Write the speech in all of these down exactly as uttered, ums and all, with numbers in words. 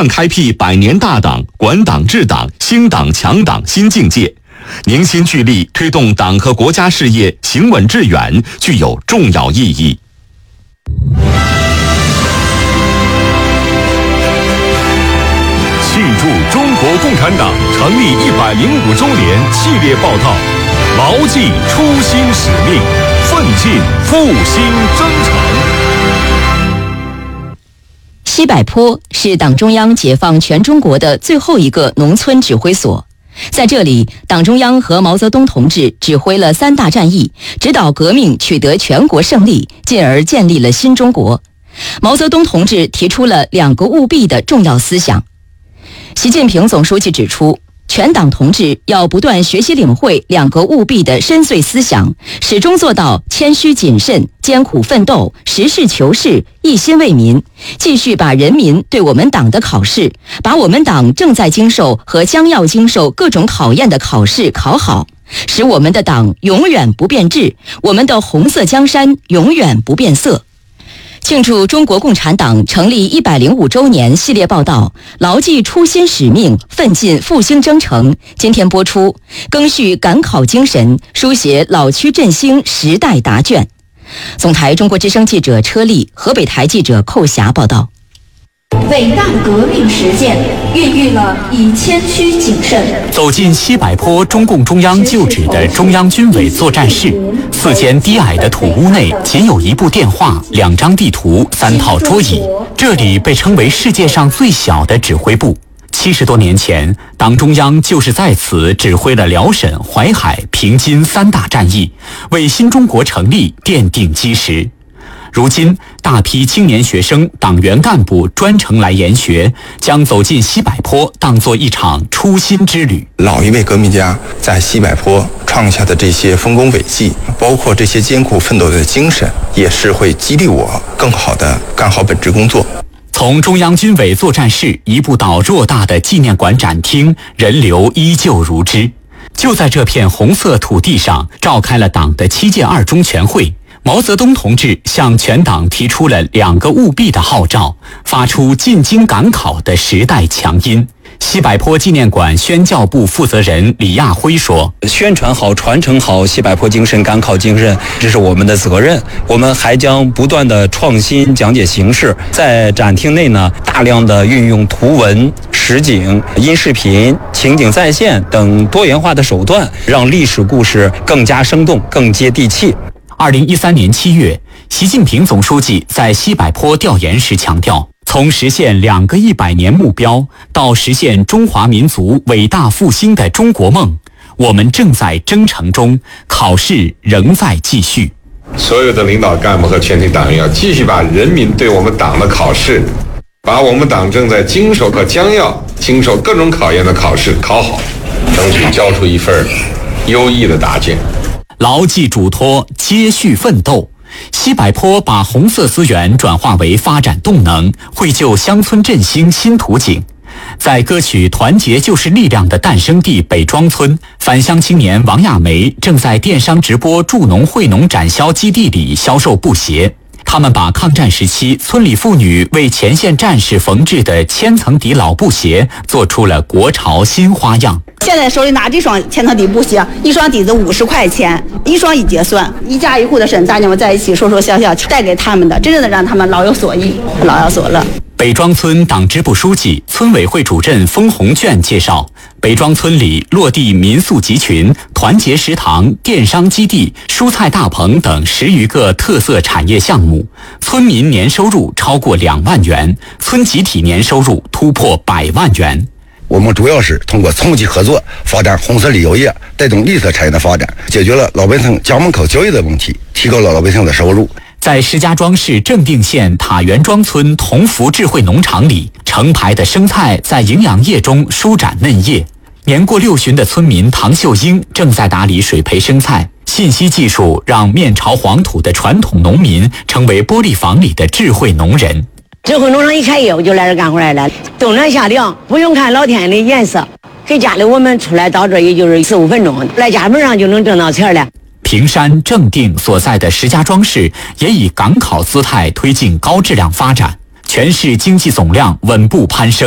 换开辟百年大党、管党治党、兴党强党新境界，凝心聚力推动党和国家事业行稳致远，具有重要意义。 庆祝中国共产党成立一百零五周年系列报道，牢记初心使命，奋进复兴征程。 西柏坡是党中央解放全中国的最后一个农村指挥所，在这里，党中央和毛泽东同志指挥了三大战役，指导革命取得全国胜利，进而建立了新中国。毛泽东同志提出了两个务必的重要思想。习近平总书记指出，全党同志要不断学习领会两个务必的深邃思想，始终做到谦虚谨慎、艰苦奋斗、实事求是、一心为民，继续把人民对我们党的考试，把我们党正在经受和将要经受各种考验的考试考好，使我们的党永远不变质，我们的红色江山永远不变色。庆祝中国共产党成立一百零五周年系列报道，牢记初心使命，奋进复兴征程，今天播出，赓续赶考精神，书写老区振兴时代答卷。总台中国之声记者车丽，河北台记者寇霞报道。 伟大的革命实践孕育了以谦虚谨慎走进西柏坡中共中央旧址的中央军委作战室，四间低矮的土屋内仅有一部电话、两张地图、三套桌椅。这里被称为世界上最小的指挥部。七十多年前，党中央就是在此指挥了辽沈、淮海、平津三大战役，为新中国成立奠定基石。如今，大批青年学生、党员干部专程来研学，将走进西柏坡当作一场初心之旅。 老一辈革命家在西柏坡创下的这些丰功伟绩，包括这些艰苦奋斗的精神，也是会激励我更好地干好本职工作。 从中央军委作战室一步到偌大的纪念馆展厅，人流依旧如织。就在这片红色土地上，召开了党的七届二中全会。毛泽东同志向全党提出了两个务必的号召，发出进京赶考的时代强音。西柏坡纪念馆宣教部负责人李亚辉说， 宣传好、传承好西柏坡精神、赶考精神，这是我们的责任。我们还将不断的创新讲解形式，在展厅内呢，大量的运用图文、实景、音视频、情景再现等多元化的手段，让历史故事更加生动、更接地气。 二零一三年七月，习近平总书记在西柏坡调研时强调，从实现两个一百年目标到实现中华民族伟大复兴的中国梦，我们正在征程中，考试仍在继续。 所有的领导干部和全体党员要继续把人民对我们党的考试，把我们党正在经受和将要经受各种考验的考试考好，争取交出一份优异的答卷。 牢记嘱托，接续奋斗。西柏坡把红色资源转化为发展动能，绘就乡村振兴新图景。在歌曲《团结就是力量》的诞生地北庄村，返乡青年王亚梅正在电商直播助农惠农展销基地里销售布鞋。他们把抗战时期村里妇女为前线战士缝制的千层底老布鞋做出了国潮新花样。 现在手里拿这双千层底布鞋，一双底子五十块钱，一双一结算，一家一户的婶大娘们在一起说说笑笑，带给他们的，真正的让他们老有所依，老有所乐。 北庄村党支部书记、村委会主任封红卷介绍，北庄村里落地民宿集群、团结食堂、电商基地、蔬菜大棚等十余个特色产业项目，村民年收入超过两万元，村集体年收入突破百万元。 我们主要是通过村级合作发展红色旅游业，带动绿色产业的发展，解决了老百姓家门口交易的问题，提高了老百姓的收入。 在石家庄市正定县塔园庄村同福智慧农场里，成排的生菜在营养液中舒展嫩叶。年过六旬的村民唐秀英正在打理水培生菜。信息技术让面朝黄土的传统农民成为玻璃房里的智慧农人。 智慧农场一开业，我就来这干活来了。冬凉夏凉，不用看老天的颜色，给家里我们出来到这也就是四五分钟，来家门上就能挣到钱了。 平山正定所在的石家庄市也以赶考姿态推进高质量发展，全市经济总量稳步攀升。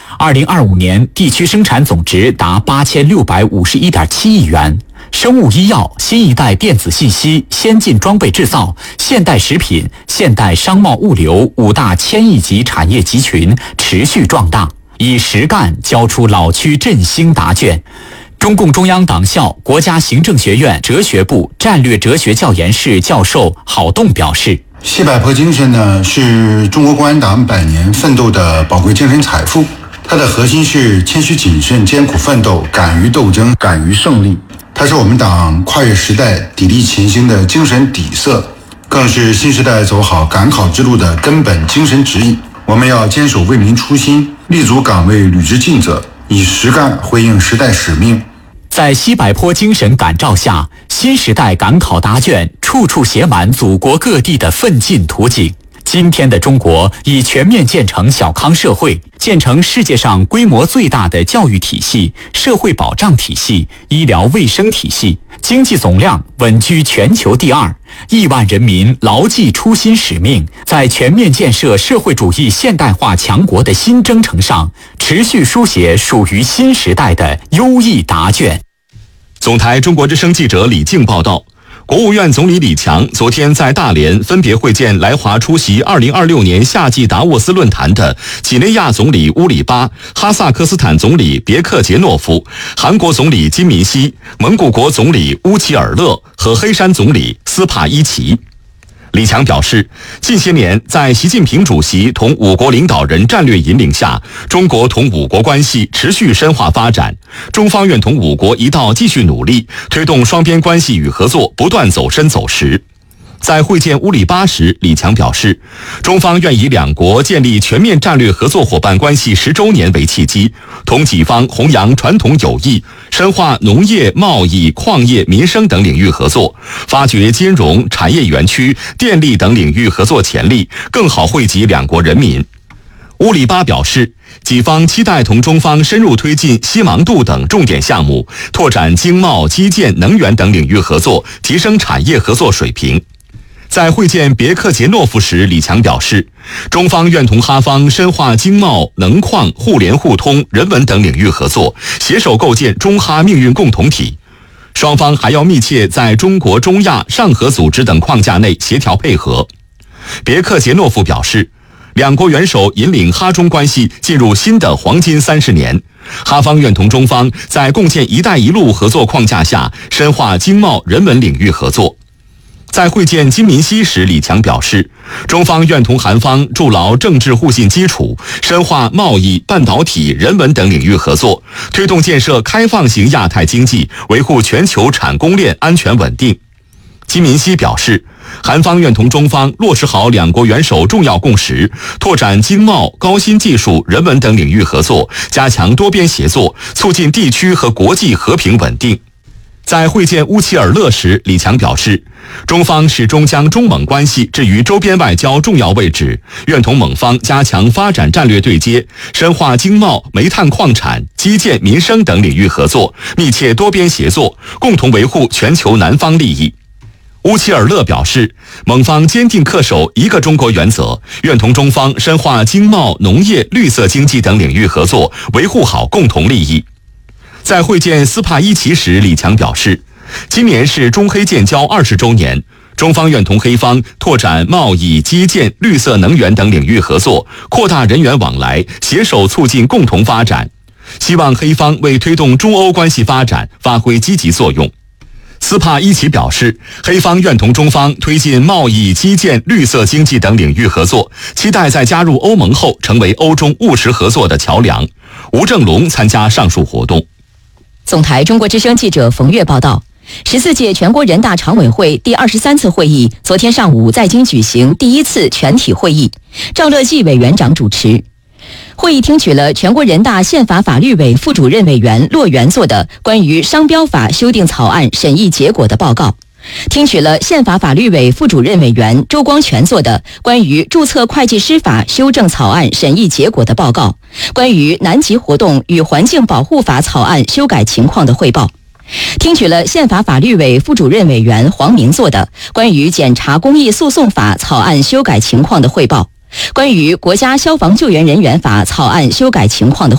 二零二五年地区生产总值达八千六百五十一点七亿元。生物医药、新一代电子信息、先进装备制造、现代食品、现代商贸物流五大千亿级产业集群持续壮大，以实干交出老区振兴答卷。中共中央党校国家行政学院哲学部战略哲学教研室教授郝栋表示， 西柏坡精神呢，是中国共产党百年奋斗的宝贵精神财富。它的核心是谦虚谨慎、艰苦奋斗、敢于斗争、敢于胜利。它是我们党跨越时代、砥砺前行的精神底色，更是新时代走好赶考之路的根本精神指引。我们要坚守为民初心，立足岗位履职尽责，以实干回应时代使命。 在西柏坡精神感召下，新时代赶考答卷处处写满祖国各地的奋进图景。今天的中国已全面建成小康社会，建成世界上规模最大的教育体系、社会保障体系、医疗卫生体系，经济总量稳居全球第二。亿万人民牢记初心使命，在全面建设社会主义现代化强国的新征程上，持续书写属于新时代的优异答卷。 总台中国之声记者李静报道。国务院总理李强昨天在大连分别会见来华出席二零二六年夏季达沃斯论坛的几内亚总理乌里巴、哈萨克斯坦总理别克杰诺夫、韩国总理金敏熙、蒙古国总理乌齐尔勒和黑山总理斯帕伊奇。李强表示，近些年在习近平主席同五国领导人战略引领下，中国同五国关系持续深化发展，中方愿同五国一道继续努力，推动双边关系与合作不断走深走实。在会见乌里巴时，李强表示，中方愿以两国建立全面战略合作伙伴关系十周年为契机，同己方弘扬传统友谊，深化农业、贸易、矿业、民生等领域合作，发掘金融、产业园区、电力等领域合作潜力，更好惠及两国人民。乌里巴表示，己方期待同中方深入推进西芒度等重点项目，拓展经贸、基建、能源等领域合作，提升产业合作水平。在会见别克杰诺夫时，李强表示，中方愿同哈方深化经贸、能矿、互联互通、人文等领域合作，携手构建中哈命运共同体。双方还要密切在中国、中亚、上合组织等框架内协调配合。别克杰诺夫表示，两国元首引领哈中关系进入新的黄金三十年，哈方愿同中方在共建“一带一路”合作框架下，深化经贸、人文领域合作。在会见金敏熙时，李强表示，中方愿同韩方筑牢政治互信基础，深化贸易、半导体、人文等领域合作，推动建设开放型亚太经济，维护全球产供链安全稳定。金敏熙表示，韩方愿同中方落实好两国元首重要共识，拓展经贸、高新技术、人文等领域合作，加强多边协作，促进地区和国际和平稳定。在会见乌齐尔勒时，李强表示，中方始终将中蒙关系置于周边外交重要位置，愿同蒙方加强发展战略对接，深化经贸、煤炭矿产、基建、民生等领域合作，密切多边协作，共同维护全球南方利益。乌齐尔勒表示，蒙方坚定恪守一个中国原则，愿同中方深化经贸、农业、绿色经济等领域合作，维护好共同利益。在会见斯帕伊奇时，李强表示，今年是中黑建交二十周年，中方愿同黑方拓展贸易、基建、绿色能源等领域合作，扩大人员往来，携手促进共同发展。希望黑方为推动中欧关系发展发挥积极作用。斯帕伊奇表示，黑方愿同中方推进贸易、基建、绿色经济等领域合作，期待在加入欧盟后成为欧中务实合作的桥梁。吴正龙参加上述活动。 总台中国之声记者冯月报道，十四届全国人大常委会第二十三次会议昨天上午在京举行第一次全体会议，赵乐际委员长主持。会议听取了全国人大宪法法律委副主任委员骆元作的关于商标法修订草案审议结果的报告，听取了宪法法律委副主任委员周光全作的关于注册会计师法修正草案审议结果的报告，关于南极活动与环境保护法草案修改情况的汇报，听取了宪法法律委副主任委员黄明作的关于检察公益诉讼法草案修改情况的汇报，关于国家消防救援人员法草案修改情况的汇报。